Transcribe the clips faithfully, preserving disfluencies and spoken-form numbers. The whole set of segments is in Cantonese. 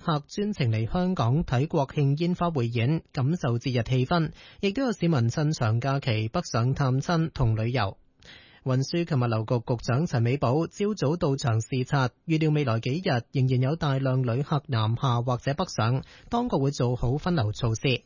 客專程嚟香港睇國慶煙花匯演，感受節日氣氛，亦都有市民趁長假期北上探親同旅遊。運輸及物流局局長陳美寶朝早到場視察，預料未來幾日仍然有大量旅客南下或者北上，當局會做好分流措施。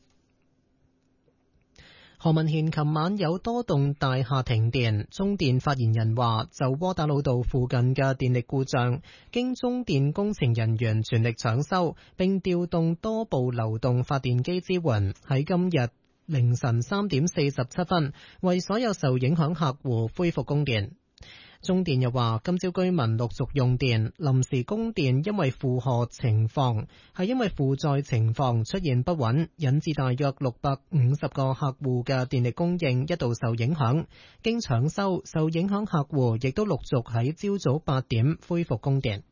何文賢琴晚有多棟大廈停電，中電發言人話就窩打老道附近嘅電力故障，經中電工程人員全力搶修，並調動多部流動發電機支援，喺今日凌晨三點四十七分為所有受影響客戶恢復供電。中電又話今朝居民陸續用電，臨時供電因為負荷情況係因為負載情況出現不穩，引致大約六百五十個客戶嘅電力供應一度受影響。經搶修，受影響客戶亦都陸續喺朝早八點恢復供電。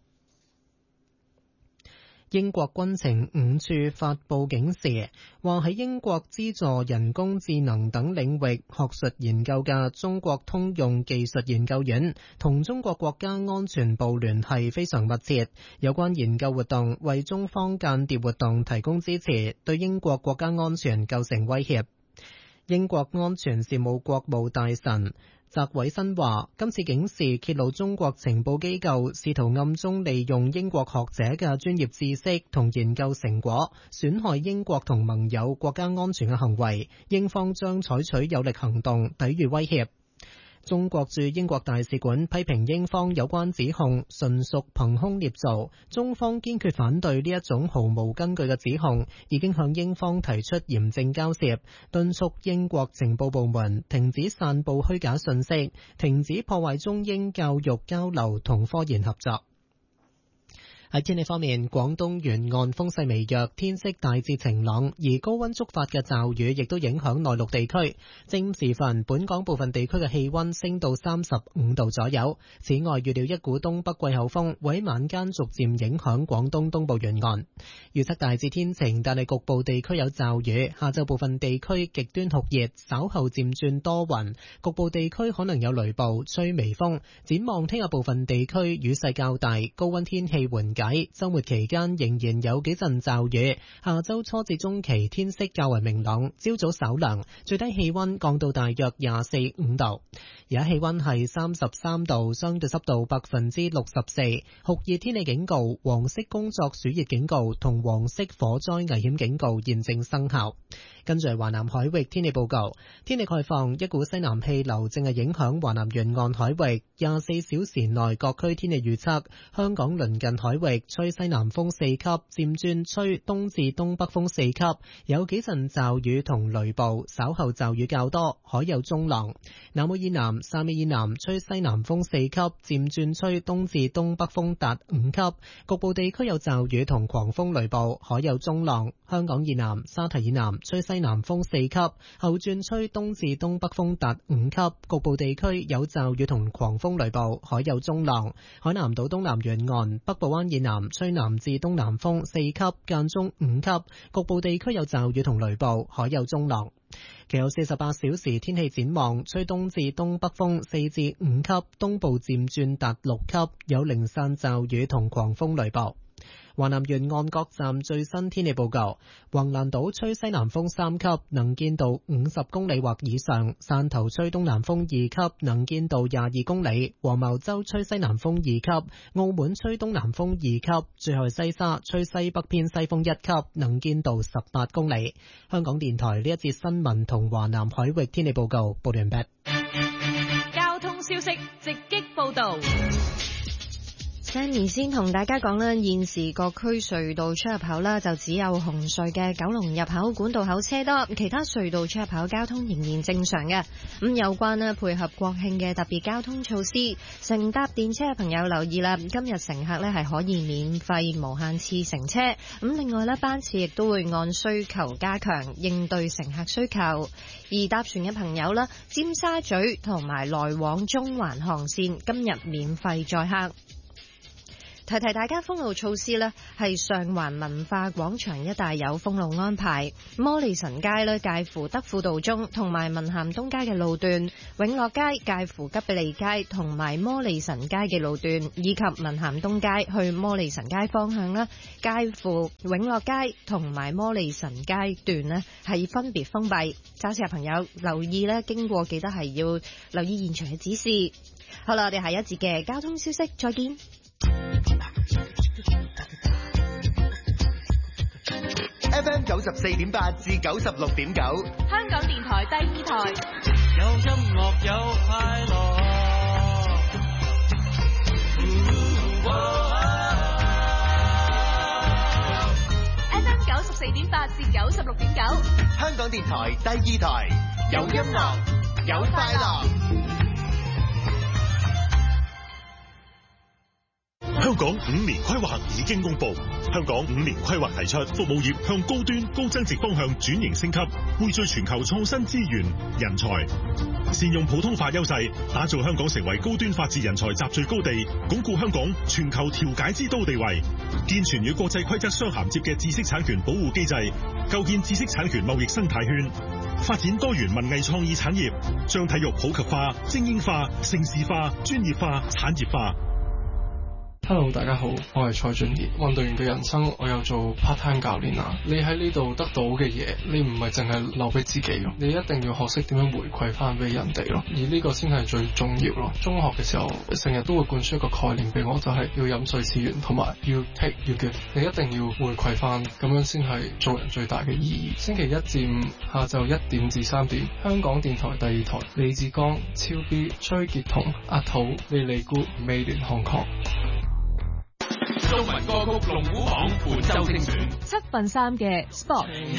英國軍情五處發佈警示，話喺英國資助人工智能等領域學術研究嘅中國通用技術研究院同中國國家安全部聯繫非常密切，有關研究活動為中方間諜活動提供支持，對英國國家安全構成威脅。英國安全事務國務大臣澤偉新話，今次警示揭露中國情報機構試圖暗中利用英國學者嘅專業知識同研究成果，損害英國同盟友國家安全嘅行為，英方將採取有力行動抵禦威脅。中國駐英國大使館批評英方有關指控純屬憑空捏造，中方堅決反對呢一種毫無根據嘅指控，已經向英方提出嚴正交涉，敦促英國情報部門停止散布虛假信息，停止破壞中英教育交流同科研合作。喺天氣方面，廣東沿岸風勢微弱，天色大致晴朗，而高溫觸發嘅驟雨亦都影響內陸地區。正午時分，本港部分地區嘅氣溫升到三十五度左右。此外，預料一股東北季候風會喺晚間逐漸影響廣東東部沿岸。預測大致天晴，但係局部地區有驟雨。下晝部分地區極端酷熱，稍後漸轉多雲，局部地區可能有雷暴，吹微風。展望聽日部分地區雨勢較大，高溫天氣緩解。周末期間仍然有幾陣驟雨，下周初至中期天色較為明朗，朝早稍涼，最低氣溫降到大約廿四五度。而家氣溫係三十三度，相對濕度百分之六十四，酷熱天氣警告、黃色工作暑熱警告同黃色火災危險警告現正生效。跟住係華南海域天氣報告，天氣概況，一股西南氣流正係影響華南沿岸海域，廿四小時內各區天氣預測，香港鄰近海域吹西南風四級，漸轉吹東至東北風四級，有幾陣驟雨同雷暴，稍後驟雨較多，海有中浪。南澳以南、汕尾以南吹西南風四級，漸轉吹東至東北風達五級，局部地區有驟雨同狂風雷暴，海有中浪。香港以南、沙堤以南吹西南風四級，後轉吹東至東北風達五級，局部地區有驟雨同狂風雷暴，海有中浪。海南島東南沿岸、北部灣以南吹南至東南風四級，間中五級，局部地區有驟雨同雷暴，海有中浪。其後四十八小時天氣展望，吹東至東北風四至五級，東部漸轉達六級，有零散驟雨同狂風雷暴。華南沿岸各站最新天氣報告：橫瀾島吹西南風三級，能見度五十公里或以上；汕頭吹東南風二級，能見度廿二公里；黃茅洲吹西南風二級；澳門吹東南風二級；最後西沙吹西北偏西風一級，能見度十八公里。香港電台呢一節新聞同華南海域天氣報告報完畢。 交通消息直擊報道。 Sammy 先同大家講啦，現時各區隧道出入口啦，就只有紅隧嘅九龍入口管道口車多，其他隧道出入口交通仍然正常嘅。咁有關咧配合國慶嘅特別交通措施，乘搭電車嘅朋友留意啦，今日乘客咧係可以免費無限次乘車。咁另外咧班次亦都會按需求加強，應對乘客需求。而搭船嘅朋友啦，尖沙咀同埋來往中環航線今日免費載客。 提提大家封路措施呢，係上環文化廣場一帶有封路安排，摩利臣街呢介乎德輔道中同埋文咸東街嘅路段，永樂街介乎吉比利街同埋摩利臣街嘅路段，以及文咸東街去摩利臣街方向啦，介乎永樂街同埋摩利臣街段呢係分別封閉。揸車嘅朋友留意呢，經過記得係要留意現場嘅指示。好啦，我哋下一節嘅交通消息再見。 F M 九十四點八至九十六點九， 香港電台第二台， 有音樂有快樂。 F M 九十四點八至九十六點九， 香港電台第二台，有音樂有快樂。 香港五年規劃已經公布，香港五年規劃提出服務業向高端高增值方向轉型升級，匯聚全球創新資源人才，善用普通法優勢，打造香港成為高端法治人才集聚高地，鞏固香港全球調解之都地位，健全與國際規則相銜接嘅知識產權保護機制，構建知識產權貿易生態圈，發展多元文藝創意產業，將體育普及化、精英化、城市化、專業化、產業化。 Hello， 大家好，我係蔡俊傑。運動員嘅人生，我有做 part time 教練啊。你喺呢度得到嘅嘢，你唔係淨係留俾自己咯，你一定要學識點樣回饋翻俾人哋咯。而呢個先係最重要咯。中學嘅時候，成日都會灌輸一個概念俾我，就係要飲水思源，同埋要 take 要 give。你一定要回饋翻，咁樣先係做人最大嘅意義。星期一至五下晝一點至三點，香港電台第二台，李志剛、超 B、崔潔彤、阿土、莉莉姑、美聯漢確。 中文歌曲龍虎榜本周精選， 七分三嘅 Sport。